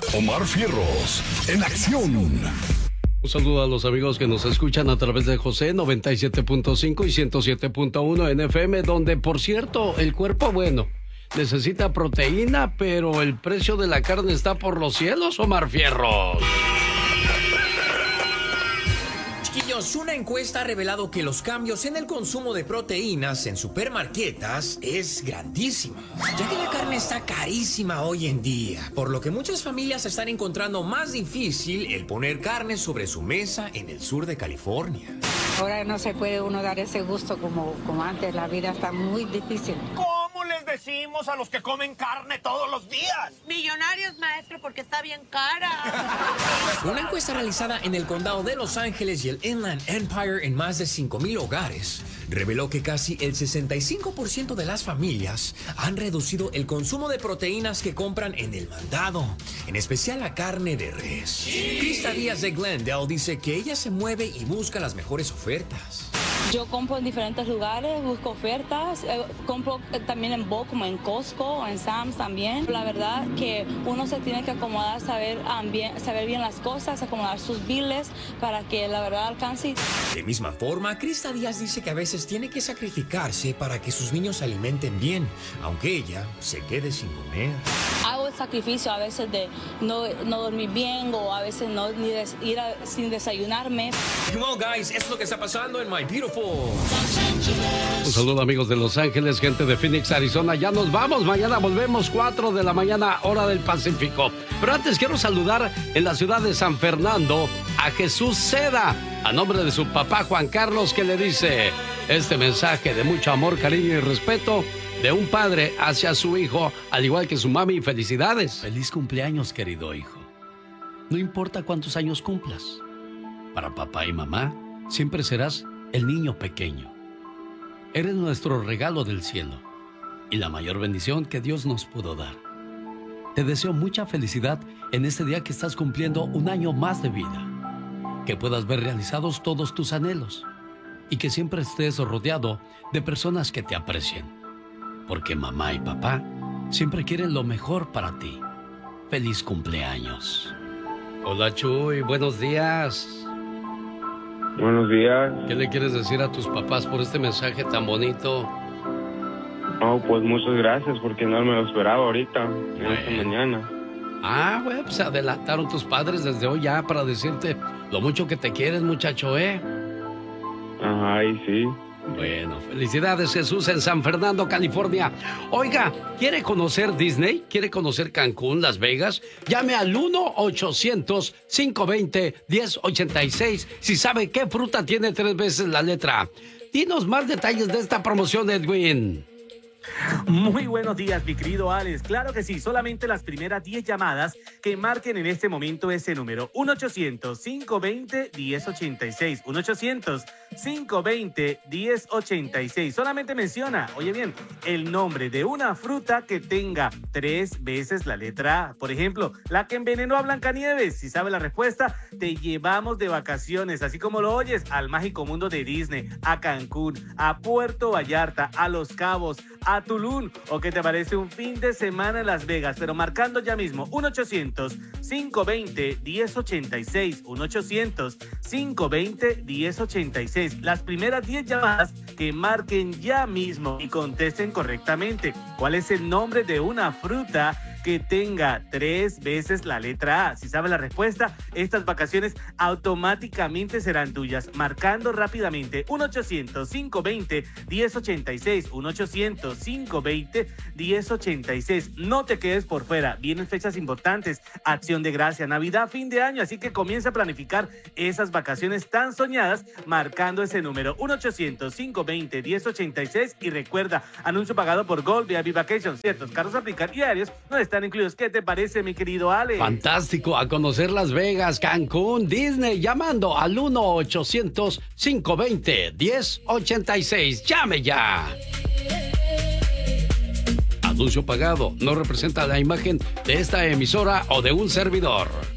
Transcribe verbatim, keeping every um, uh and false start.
Omar Fierros, en acción. Un saludo a los amigos que nos escuchan a través de José noventa y siete punto cinco y ciento siete punto uno en F M, donde, por cierto, el cuerpo, bueno, necesita proteína, pero el precio de la carne está por los cielos, Omar Fierros. Chiquillos, una encuesta ha revelado que los cambios en el consumo de proteínas en supermarquetas es grandísima, ya que la carne está carísima hoy en día, por lo que muchas familias están encontrando más difícil el poner carne sobre su mesa en el sur de California. Ahora no se puede uno dar ese gusto como, como antes, la vida está muy difícil. ¿Cómo les decimos a los que comen carne todos los días? Millonarios, maestro, porque está bien cara. Una encuesta realizada en el condado de Los Ángeles y el Inland Empire en más de cinco mil hogares reveló que casi el sesenta y cinco por ciento de las familias han reducido el consumo de proteínas que compran en el mandado, en especial la carne de res. Krista Díaz de Glendale dice que ella se mueve y busca las mejores ofertas. Yo compro en diferentes lugares, busco ofertas, eh, compro también en Bulk, como en Costco, en Sam's también. La verdad que uno se tiene que acomodar, saber, um, bien, saber bien las cosas, acomodar sus biles para que la verdad alcance. De misma forma, Krista Díaz dice que a veces tiene que sacrificarse para que sus niños se alimenten bien, aunque ella se quede sin comer. Hago el sacrificio a veces de no, no dormir bien o a veces no ni des, ir a, sin desayunarme. Well, guys, eso es lo que está pasando en My Beautiful. Un saludo, amigos de Los Ángeles, gente de Phoenix, Arizona. Ya nos vamos, mañana volvemos, cuatro de la mañana, hora del Pacífico. Pero antes quiero saludar en la ciudad de San Fernando a Jesús Seda, a nombre de su papá Juan Carlos, que le dice este mensaje de mucho amor, cariño y respeto de un padre hacia su hijo, al igual que su mami. Felicidades. Feliz cumpleaños, querido hijo. No importa cuántos años cumplas, para papá y mamá siempre serás el niño pequeño. Eres nuestro regalo del cielo y la mayor bendición que Dios nos pudo dar. Te deseo mucha felicidad en este día que estás cumpliendo un año más de vida. Que puedas ver realizados todos tus anhelos y que siempre estés rodeado de personas que te aprecien. Porque mamá y papá siempre quieren lo mejor para ti. Feliz cumpleaños. Hola, Chuy, buenos días. Buenos días. ¿Qué le quieres decir a tus papás por este mensaje tan bonito? Oh, pues muchas gracias porque no me lo esperaba ahorita, en bueno. esta mañana. Ah, bueno, pues se adelantaron tus padres desde hoy ya para decirte lo mucho que te quieres, muchacho, ¿eh? Ajá, y sí. Bueno, felicidades, Jesús, en San Fernando, California. Oiga, ¿quiere conocer Disney? ¿Quiere conocer Cancún, Las Vegas? Llame al uno ochocientos, cinco veinte, diez ochenta y seis si sabe qué fruta tiene tres veces la letra. Dinos más detalles de esta promoción, Edwin. Muy buenos días, mi querido Alex. Claro que sí, solamente las primeras diez llamadas que marquen en este momento ese número. uno ochocientos, cinco veinte, diez ochenta y seis. uno ochocientos, cinco veinte, diez ochenta y seis. Solamente menciona, oye bien, el nombre de una fruta que tenga tres veces la letra A. Por ejemplo, la que envenenó a Blancanieves. Si sabe la respuesta, te llevamos de vacaciones, así como lo oyes, al mágico mundo de Disney, a Cancún, a Puerto Vallarta, a Los Cabos, a Tulum, o qué te parece un fin de semana en Las Vegas, pero marcando ya mismo uno ochocientos, cinco veinte, diez ochenta y seis, uno ochocientos, cinco veinte, diez ochenta y seis. Las primeras diez llamadas que marquen ya mismo y contesten correctamente cuál es el nombre de una fruta que tenga tres veces la letra A. Si sabe la respuesta, estas vacaciones automáticamente serán tuyas. Marcando rápidamente uno ochocientos, cinco veinte, diez ochenta y seis, uno ochocientos, cinco veinte, diez ochenta y seis. No te quedes por fuera. Vienen fechas importantes, Acción de Gracia, Navidad, fin de año, así que comienza a planificar esas vacaciones tan soñadas marcando ese número uno ochocientos, cinco veinte, diez ochenta y seis. Y recuerda, anuncio pagado por Gold V I P Vacations. Ciertos carros aplican y aéreos no están incluidos. ¿Qué te parece, mi querido Ale? Fantástico, a conocer Las Vegas, Cancún, Disney, llamando al uno ochocientos, cinco veinte, diez ochenta y seis. ¡Llame ya! Anuncio pagado no representa la imagen de esta emisora o de un servidor.